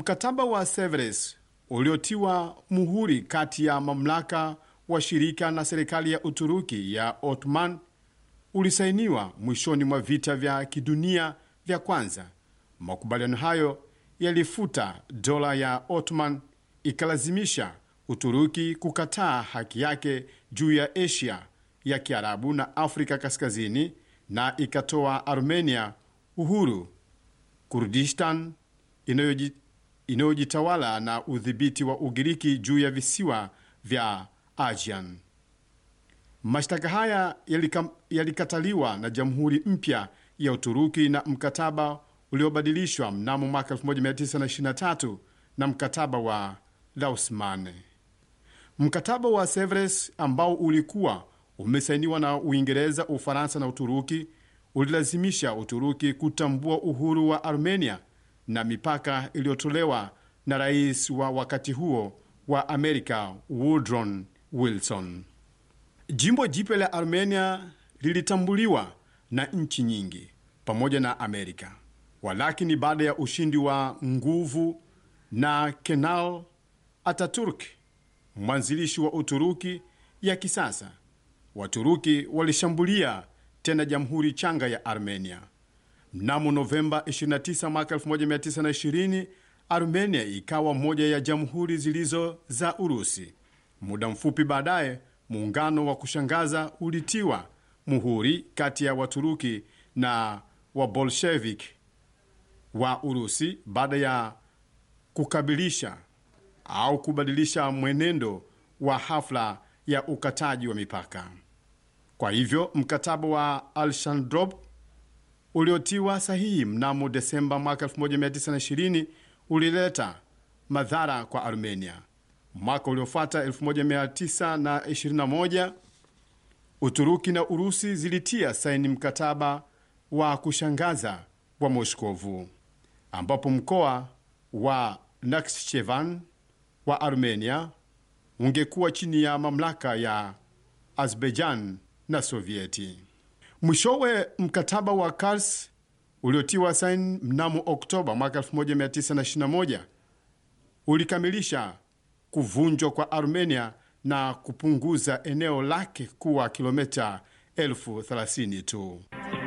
Mkataba wa Sevres uliotiwa muhuri kati ya mamlaka wa shirika na serikali ya Uturuki ya Ottoman ulisainiwa mwishoni mwa vita vya kidunia vya kwanza. Makubaliano hayo yalifuta dola ya Ottoman, ikalazimisha Uturuki kukataa haki yake juu ya Asia ya Kiarabu na Afrika Kaskazini, na ikatoa Armenia uhuru, Kurdistan inayojitawala na udhibiti wa Ugiriki juu ya visiwa vya Aegean. Mashtaka haya yalikataliwa na Jamhuri mpya ya Uturuki na mkataba uliobadilishwa mnamo mwaka 1923 na mkataba wa Lausanne. Mkataba wa Sevres ambao ulikuwa umesainiwa na Uingereza, Ufaransa na Uturuki ulilazimisha Uturuki kutambua uhuru wa Armenia na mipaka iliyotolewa na rais wa wakati huo wa Amerika, Woodrow Wilson. Jimbo jipya la Armenia lilitambuliwa na nchi nyingi pamoja na Amerika. Walakini baada ya ushindi wa nguvu na Kemal Ataturk, mwanzilishi wa Uturuki ya kisasa, Waturuki walishambulia tena jamhuri changa ya Armenia. Mnamo Novemba 29 mwaka 1920, Armenia ikawa moja ya jamhuri zilizo za Urusi. Muda mfupi baadaye, muungano wa kushangaza ulitiwa muhuri kati ya Waturuki na Wabolshevik wa Urusi baada ya kukabilisha au kubadilisha mwenendo wa hafla ya ukataji wa mipaka. Kwa hivyo mkataba wa Alshandrop uliotiwa sahihi mnamo Desemba mwaka 1920 ulileta madhara kwa Armenia. Mwaka uliofuata 1921, Uturuki na Urusi zilitia saini mkataba wa kushangaza wa Moskovu, ambapo mkoa wa Nakhchivan wa Armenia ungekuwa chini ya mamlaka ya Azerbaijan na Sovieti. Mwishowe mkataba wa Kars uliotiwa saini mnamo Oktoba mwaka 1921 ulikamilisha kuvunjwa kwa Armenia na kupunguza eneo lake kuwa kilomita 30,000 tu.